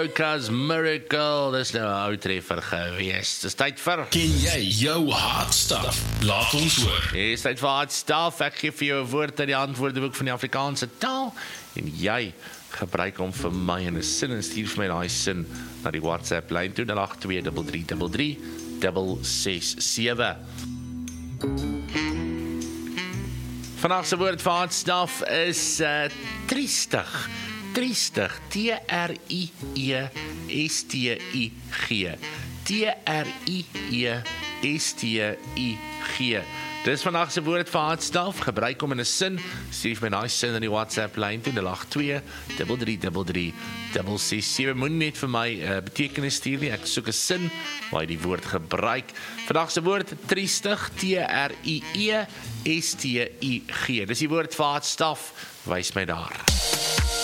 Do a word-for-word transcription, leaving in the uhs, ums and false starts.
Cause Miracle, dis nou 'n ou treffer gewees. Dis tyd vir Ken jy jou hard stuff? Laat ons hoor. Dis tyd vir hard stuff. Ek gee vir jou 'n woord uit die antwoordeboek van die Afrikaanse taal en jy gebruik hom vir my in 'n sin en stuur vir my daai sin na die WhatsApp lyn toe nul agt twee drie drie drie drie ses ses sewe. Vandag se woord vir hard stuff is uh, triestig. Triestig, T R I E S T I G. T R I E S T I G. Dis vandag se woord vir hard stuff. Gebruik hom in 'n sin. Stuur my daai sin in die WhatsApp lyn toe nul agt twee drie drie drie drie ses ses sewe. Moenie net vir my uh, betekenis stuur nie. Ek soek 'n sin waar jy die woord gebruik. Vandag se woord triestig, T R I E S T I G. Dis die woord vir hard stuff. Wys my daar.